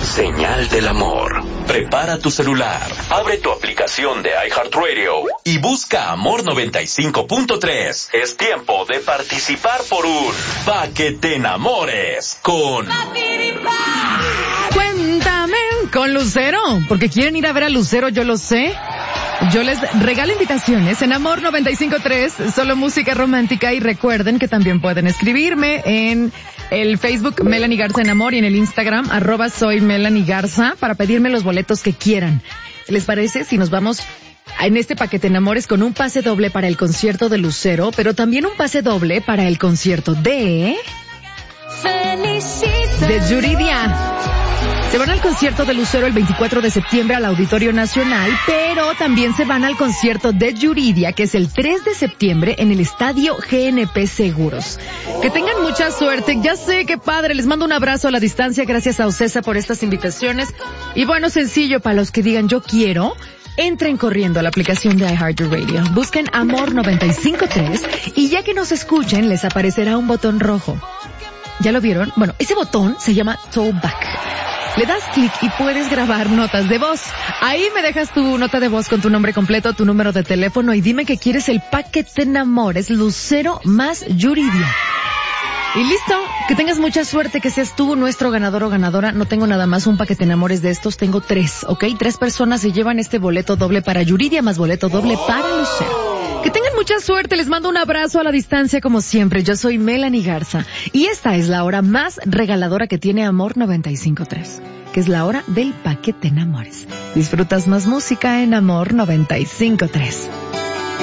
Señal del amor. Prepara tu celular, abre tu aplicación de iHeartRadio y busca Amor 95.3. Es tiempo de participar por un Pa' que te enamores con... Cuéntame con Lucero, porque quieren ir a ver a Lucero, yo lo sé. Yo les regalo invitaciones en Amor 95.3, solo música romántica, y recuerden que también pueden escribirme en el Facebook Melanie Garza en Amor y en el Instagram @soy Melanie Garza para pedirme los boletos que quieran. ¿Les parece si nos vamos en este paquete enamores con un pase doble para el concierto de Lucero, pero también un pase doble para el concierto de Yuridia? Se van al concierto de Lucero el 24 de septiembre al Auditorio Nacional, pero también se van al concierto de Yuridia, que es el 3 de septiembre en el Estadio GNP Seguros. Que tengan mucha suerte. Ya sé, qué padre. Les mando un abrazo a la distancia. Gracias a Ocesa por estas invitaciones. Y bueno, sencillo, para los que digan yo quiero, entren corriendo a la aplicación de iHeartRadio. Busquen Amor 95.3 y ya que nos escuchen, les aparecerá un botón rojo. ¿Ya lo vieron? Bueno, ese botón se llama Throwback. Le das clic y puedes grabar notas de voz. Ahí me dejas tu nota de voz con tu nombre completo, tu número de teléfono y dime que quieres el paquete enamores Lucero más Yuridia. Y listo, que tengas mucha suerte, que seas tú nuestro ganador o ganadora. No tengo nada más un paquete enamores de estos, tengo 3, ¿ok? 3 personas se llevan este boleto doble para Yuridia más boleto doble para Lucero. Que tengan mucha suerte, les mando un abrazo a la distancia como siempre. Yo soy Melanie Garza y esta es la hora más regaladora que tiene Amor 95.3, que es la hora del paquete enamores. Disfrutas más música en Amor 95.3.